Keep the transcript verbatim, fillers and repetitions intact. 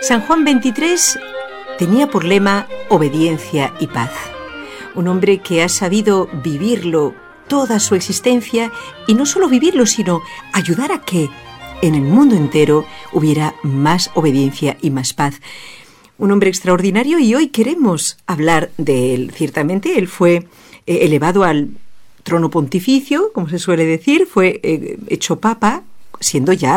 San Juan veintitrés tenía por lema obediencia y paz. Un hombre que ha sabido vivirlo toda su existencia, y no solo vivirlo, sino ayudar a que en el mundo entero hubiera más obediencia y más paz. Un hombre extraordinario, y hoy queremos hablar de él. Ciertamente él fue eh, elevado al trono pontificio, como se suele decir, fue eh, hecho papa, siendo ya